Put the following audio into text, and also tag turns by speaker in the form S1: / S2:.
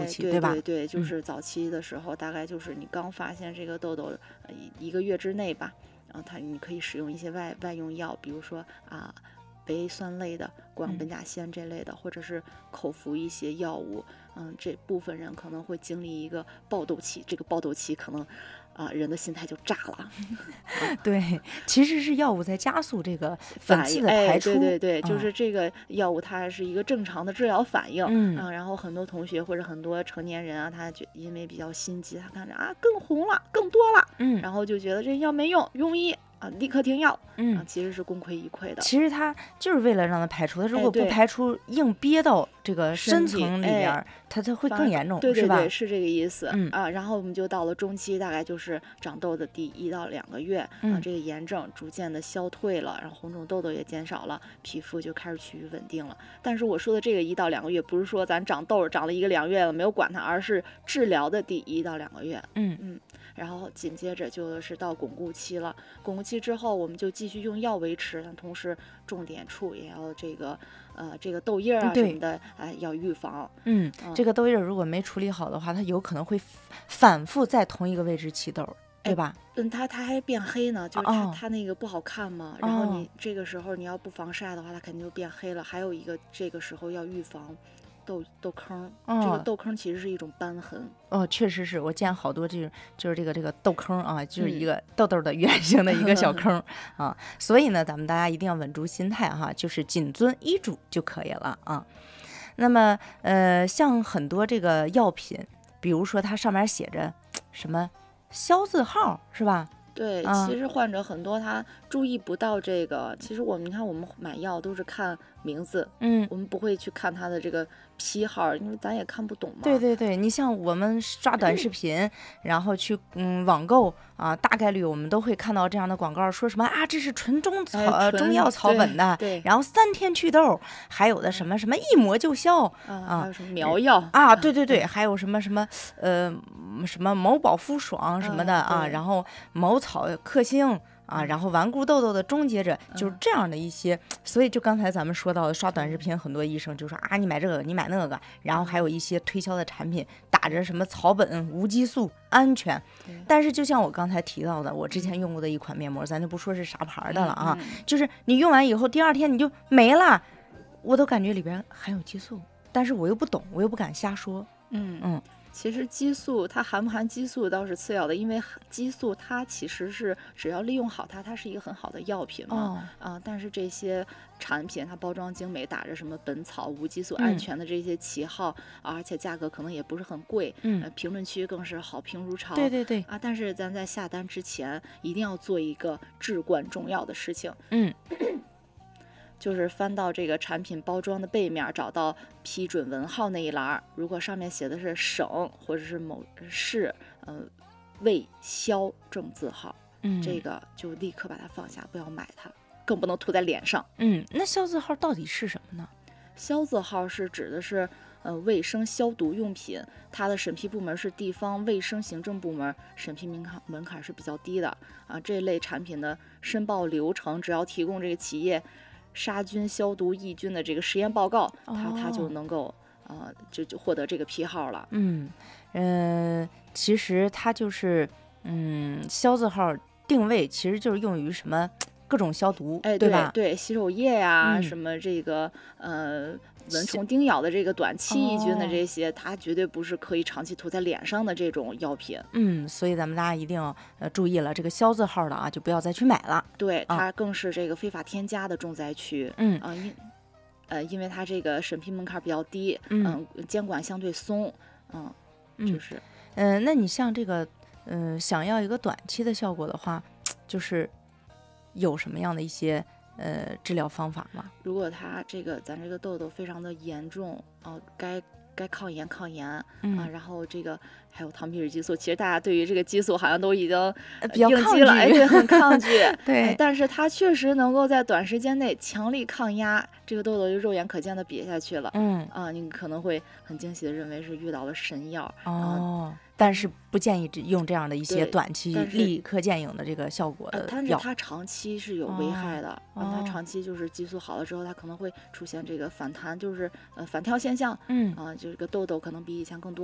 S1: 期，
S2: 对
S1: 吧？
S2: 对，就是早期的时候，大概就是你刚发现这个痘痘1个月之内吧，然后你可以使用一些外用药，比如说维 A 酸类的谷氨苯甲酰这类的，或者是口服一些药物。这部分人可能会经历一个爆痘期，这个爆痘期可能人的心态就炸了。
S1: 对，其实是药物在加速这个粉刺的排出。
S2: 对，就是这个药物它是一个正常的治疗反应。然后很多同学或者很多成年人他因为比较心急，他看着更红了，更多了，然后就觉得这药没用，庸医立刻停药。其实是功亏一篑的。
S1: 其实它就是为了让它排出，它如果不排出，硬憋到这个深层里边，它会更严重，
S2: 是
S1: 吧？
S2: 对，是这个意思。然后我们就到了中期，大概就是长痘的第1到2个月，这个炎症逐渐的消退了，然后红肿痘痘也减少了，皮肤就开始趋于稳定了。但是我说的这个1到2个月，不是说咱长痘长了1个2月了没有管它，而是治疗的第1到2个月。然后紧接着就是到巩固期了，巩固期之后我们就继续用药维持，但同时重点处也要这个痘印什么的，要预防。
S1: 这个痘印如果没处理好的话，它有可能会反复在同一个位置起痘，对吧？
S2: 它还变黑呢，就是它那个不好看嘛。然后你这个时候你要不防晒的话，它肯定就变黑了。还有一个这个时候要预防痘坑。这个痘坑其实是一种瘢痕。
S1: 确实是我见好多就是这个痘坑就是一个痘痘的圆形的一个小坑所以呢，咱们大家一定要稳住心态就是谨遵医嘱就可以了那么像很多这个药品，比如说它上面写着什么消字号，是吧？
S2: 对，其实患者很多他注意不到这个。其实你看我们买药都是看名字，我们不会去看他的这个批号，因为咱也看不懂嘛。
S1: 对，你像我们刷短视频，然后去网购大概率我们都会看到这样的广告，说什么这是纯中药草本的，
S2: 对，
S1: 然后3天祛痘，还有的什么一抹就消
S2: 还有什么苗药
S1: 对，还有什么什么某宝肤爽什么的然后某草克星然后顽固痘痘的终结者，就是这样的一些。所以就刚才咱们说到的刷短视频，很多医生就说你买这个你买那个，然后还有一些推销的产品打着什么草本无激素安全，但是就像我刚才提到的，我之前用过的一款面膜，咱就不说是啥牌的了就是你用完以后第2天你就没了，我都感觉里边含有激素，但是我又不懂，我又不敢瞎说。
S2: 其实激素它含不含激素倒是次要的，因为激素它其实是只要利用好它是一个很好的药品嘛。但是这些产品它包装精美，打着什么本草无激素安全的这些旗号而且价格可能也不是很贵。评论区更是好评如潮。
S1: 对
S2: 但是咱在下单之前一定要做一个至关重要的事情。就是翻到这个产品包装的背面，找到批准文号那一栏，如果上面写的是省或者是某市未销正字号，这个就立刻把它放下，不要买它，更不能涂在脸上。
S1: 那销字号到底是什么呢？
S2: 销字号是指的是卫生消毒用品，它的审批部门是地方卫生行政部门，审批门槛是比较低的这类产品的申报流程，只要提供这个企业杀菌消毒抑菌的这个实验报告，它就能够就获得这个批号了。
S1: 其实它就是消字号定位其实就是用于什么各种消毒，对吧？
S2: 对，洗手液呀，什么这个蚊虫叮咬的这个短期抑菌的这些，它绝对不是可以长期涂在脸上的这种药品。
S1: 所以咱们大家一定要注意了，这个消字号的就不要再去买了。
S2: 对，它更是这个非法添加的重灾区。因为它这个审批门槛比较低，监管相对松，就是
S1: 那你像这个想要一个短期的效果的话，就是有什么样的一些治疗方法吗？
S2: 如果咱这个痘痘非常的严重该抗炎然后这个还有糖皮质激素，其实大家对于这个激素好像都已经
S1: 比较抗拒
S2: 了，对，很抗拒。
S1: 对，
S2: 但是它确实能够在短时间内强力抗压，这个痘痘就肉眼可见的瘪下去了。你可能会很惊喜的认为是遇到了神药。
S1: 但是不建议用这样的一些短期立刻见影的这个效果的药。
S2: 但是它长期是有危害的。它长期就是激素好了之后，它可能会出现这个反弹，就是反跳现象。这个痘痘可能比以前更多。